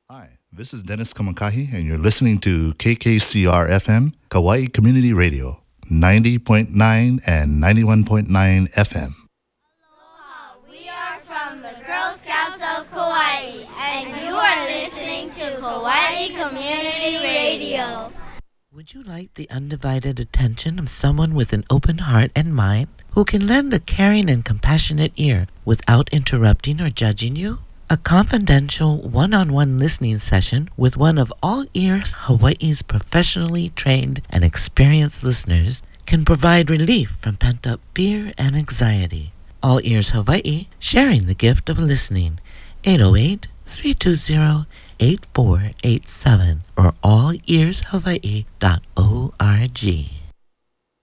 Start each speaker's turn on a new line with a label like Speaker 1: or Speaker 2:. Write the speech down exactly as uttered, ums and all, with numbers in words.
Speaker 1: Hi, this is Dennis Kamakahi, and you're listening to K K C R F M, Kauai Community Radio, ninety point nine and ninety-one point nine F M.
Speaker 2: Aloha, we are from the Girl Scouts of Kauai, and you are listening to Kauai Community Radio.
Speaker 3: Would you like the undivided attention of someone with an open heart and mind who can lend a caring and compassionate ear without interrupting or judging you? A confidential one-on-one listening session with one of All Ears Hawaii's professionally trained and experienced listeners can provide relief from pent-up fear and anxiety. All Ears Hawaii, sharing the gift of listening. eight oh eight, three two zero, eight four eight seven or all ears hawaii dot org.